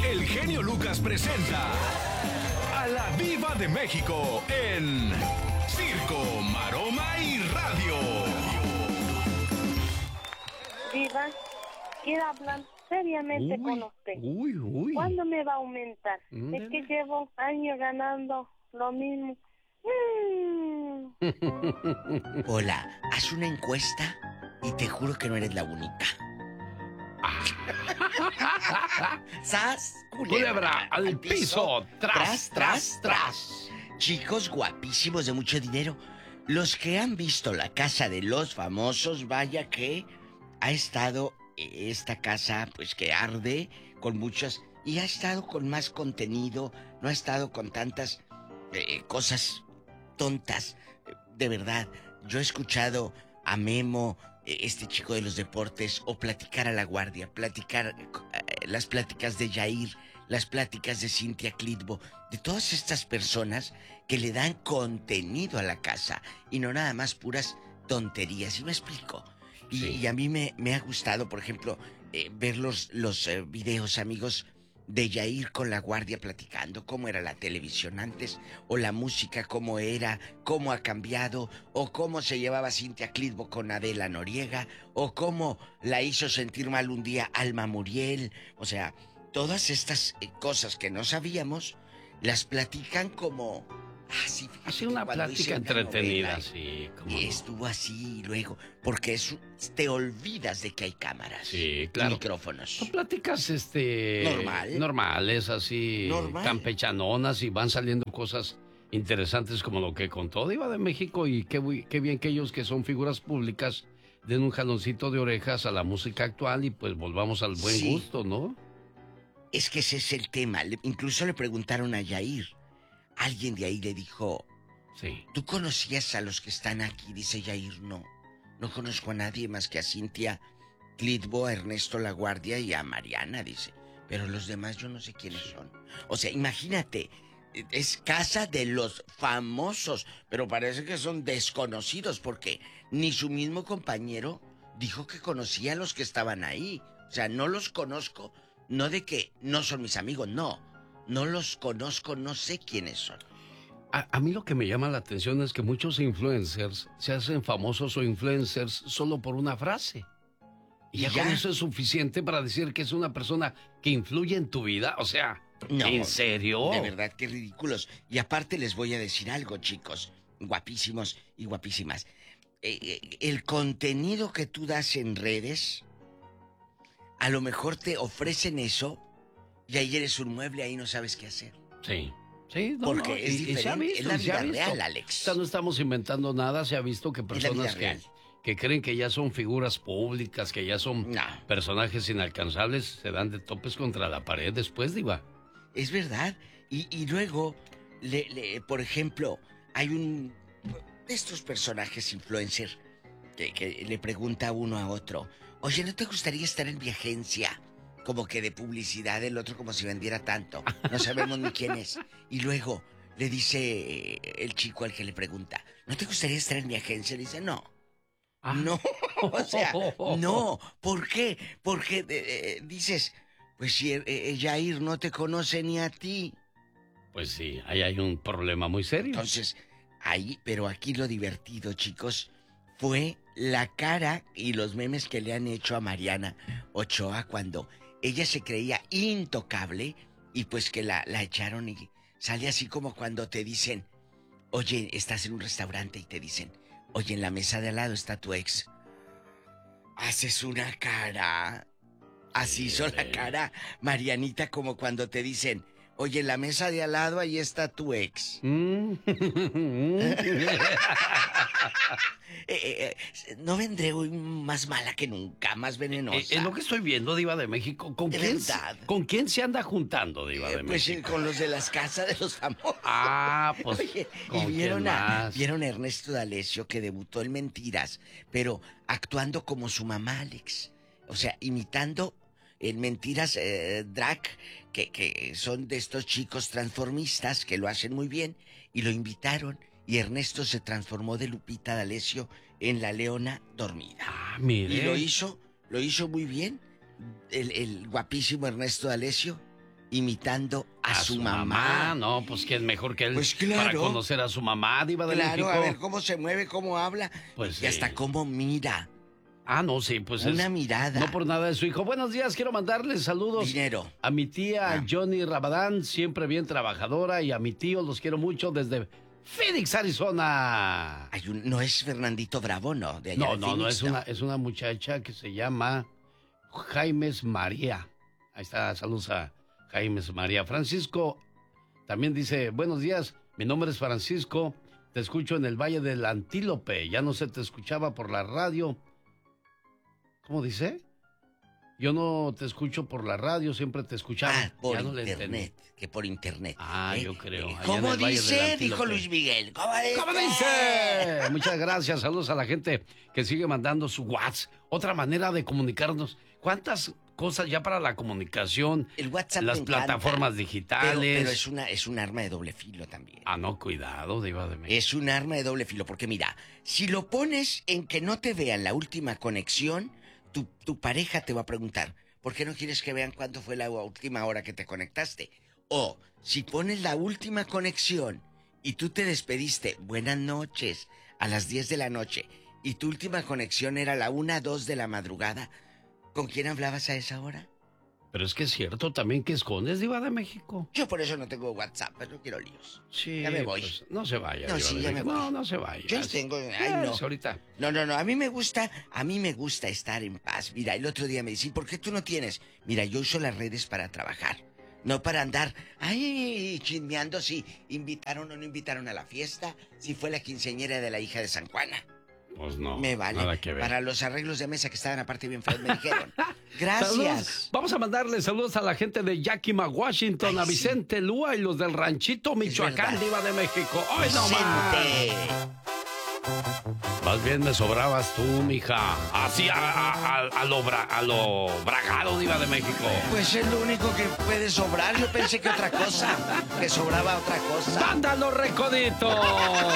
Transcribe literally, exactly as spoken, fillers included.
el genio Lucas presenta a la Diva de México en Circo, Maroma y Radio. Diva, quiero hablar seriamente uy, con usted. Uy, uy. ¿Cuándo me va a aumentar? Mm. Es que llevo años ganando lo mismo. Mm. Hola, haz una encuesta y te juro que no eres la única. ¡Sas! Culebra al piso. Tras, tras, tras. Chicos guapísimos de mucho dinero. Los que han visto la casa de los famosos, vaya que ha estado esta casa, pues que arde con muchas. Y ha estado con más contenido. No ha estado con tantas eh, cosas tontas. De verdad, yo he escuchado a Memo, este chico de los deportes, o platicar a la guardia, platicar eh, las pláticas de Yair, las pláticas de Cintia Clitbo, de todas estas personas que le dan contenido a la casa y no nada más puras tonterías. ¿Y me explico? Y, Sí. y a mí me, me ha gustado, por ejemplo, eh, ver los, los eh, videos, amigos, de Yair con la guardia platicando cómo era la televisión antes, o la música cómo era, cómo ha cambiado, o cómo se llevaba Cintia Clitbo con Adela Noriega, o cómo la hizo sentir mal un día Alma Muriel. O sea, todas estas eh, cosas que no sabíamos, las platican como... Ah, sí, fíjate Así una que cuando plática hice una entretenida, novela, sí. ¿Cómo y no? estuvo así y luego, porque es, te olvidas de que hay cámaras, Sí, claro. y micrófonos. Son pláticas, este... Normal. Normales, así... Normal. Campechanonas, y van saliendo cosas interesantes como lo que contó Diva de México. Y qué, bu- qué bien que ellos, que son figuras públicas, den un jaloncito de orejas a la música actual y pues volvamos al buen Sí. gusto, ¿no? Es que ese es el tema. Le- incluso le preguntaron a Yair. Alguien de ahí le dijo, Sí. ¿tú conocías a los que están aquí? Dice Yair, no. No conozco a nadie más que a Cintia Clitbo, a Ernesto Laguardia y a Mariana, dice. Pero los demás yo no sé quiénes son. O sea, imagínate, es casa de los famosos, pero parece que son desconocidos porque ni su mismo compañero dijo que conocía a los que estaban ahí. O sea, no los conozco, no de que no son mis amigos, no. No los conozco, no sé quiénes son. A, a mí lo que me llama la atención es que muchos influencers se hacen famosos o influencers solo por una frase. Y ya, ¿Y ya? con eso es suficiente para decir que es una persona que influye en tu vida. O sea, No, ¿en serio? De verdad, qué ridículos. Y aparte les voy a decir algo, chicos, guapísimos y guapísimas. Eh, eh, el contenido que tú das en redes, a lo mejor te ofrecen eso y ahí eres un mueble, ahí no sabes qué hacer. Sí. Sí, no, Porque no, es y- y se ha diferente, visto, es la y se ha vida visto. real, Alex. O sea, no estamos inventando nada, se ha visto que Es la personas vida que, real. que creen que ya son figuras públicas, que ya son No. personajes inalcanzables, se dan de topes contra la pared después, Diva. Es verdad. Y, y luego, le, le- por ejemplo, hay un de estos personajes influencer que, que le pregunta uno a otro, oye, ¿no te gustaría estar en mi agencia? Como que de publicidad, el otro como si vendiera tanto. No sabemos ni quién es. Y luego le dice eh, el chico al que le pregunta, ¿no te gustaría estar en mi agencia? Le dice, no. Ah. No, o sea, no. ¿Por qué? Porque eh, eh, dices, pues si eh, eh, Jair no te conoce ni a ti. Pues sí, ahí hay un problema muy serio. Entonces, ahí, pero aquí lo divertido, chicos, fue la cara y los memes que le han hecho a Mariana Ochoa cuando ella se creía intocable y pues que la, la echaron y sale así como cuando te dicen, oye, estás en un restaurante y te dicen, oye, en la mesa de al lado está tu ex. Haces una cara. Así hizo la cara Marianita como cuando te dicen, oye, en la mesa de al lado ahí está tu ex. Mm. Eh, eh, eh, no vendré hoy más mala que nunca, más venenosa. Eh, Es lo que estoy viendo, Diva de México. ¿Con, De quién, verdad. ¿Con quién se anda juntando, Diva Eh, de pues eh, México? con los de las casas de los famosos. Ah, pues, Oye, ¿con y vieron quién a, más? vieron a Ernesto D'Alessio que debutó en Mentiras, pero actuando como su mamá, Alex. O sea, imitando en Mentiras eh, drag, que, que son de estos chicos transformistas que lo hacen muy bien, y lo invitaron, y Ernesto se transformó de Lupita D'Alessio en la leona dormida. Ah, mire. Y lo hizo, lo hizo muy bien, el, el guapísimo Ernesto D'Alessio. imitando a, A su, su mamá. mamá. No, pues quién mejor que él Pues para claro. conocer a su mamá, Diva de Claro, México. a ver cómo se mueve, cómo habla. Pues y hasta sí. cómo mira. Ah, no, sí, pues Una es... mirada. No por nada de su hijo. Buenos días, quiero mandarles saludos Dinero. a mi tía Ah. Johnny Rabadán, siempre bien trabajadora, y a mi tío, los quiero mucho desde Phoenix, Arizona. Hay un- no es Fernandito Bravo, ¿no? De allá No, de no, Phoenix, no, es una, es una muchacha que se llama Jaimes María. Ahí está, saludos a Jaimes María. Francisco también dice, buenos días, mi nombre es Francisco, te escucho en el Valle del Antílope, ya no se te escuchaba por la radio. ¿Cómo dice? Yo no te escucho por la radio, siempre te escuchaba. Ah, por Ya no le internet. entendí. Que por internet. Ah, ¿eh? yo creo. Eh, allá en ¿Cómo el Valle del dice? Antílope. Dijo Luis Miguel. ¿Cómo dice? ¿Cómo dice? Muchas gracias. Saludos a la gente que sigue mandando su WhatsApp. Otra manera de comunicarnos. ¿Cuántas cosas ya para la comunicación? El WhatsApp Las me encanta, plataformas Pero, digitales. pero es, una, es un arma de doble filo también. Ah, no, cuidado, Diva de México. Es un arma de doble filo, porque mira, si lo pones en que no te vean la última conexión, tu, tu pareja te va a preguntar, ¿por qué no quieres que vean cuándo fue la última hora que te conectaste? O, si pones la última conexión y tú te despediste, buenas noches, a las diez de la noche, y tu última conexión era la una, dos de la madrugada, ¿con quién hablabas a esa hora? Pero es que es cierto también que escondes, Diva de México. Yo por eso no tengo WhatsApp, pero no quiero líos. Sí, Ya me voy. pues, no se vaya. No, Diva sí, de ya me México. voy. No, no se vaya. Yo tengo... Ay, no. Es ahorita. No, no, no, a mí me gusta, a mí me gusta estar en paz. Mira, el otro día me dicen, ¿por qué tú no tienes? Mira, yo uso las redes para trabajar, no para andar, ay, chismeando si invitaron o no invitaron a la fiesta, si fue la quinceañera de la hija de San Juana. Pues no. Me vale. Nada que ver. Para los arreglos de mesa que estaban aparte bien feos, me dijeron. Gracias. Saludos. Vamos a mandarle saludos a la gente de Yakima, Washington, Ay, a Vicente Lúa y los del Ranchito, Michoacán, verdad. Diva de México. ¡Ay, no más! Vicente. Más bien me sobrabas tú, mija. Así a, a, a, a lo, bra, a lo bragado, Diva de México. Pues es lo único que puede sobrar. Yo pensé que otra cosa, que sobraba otra cosa. ¡Banda Los Recoditos!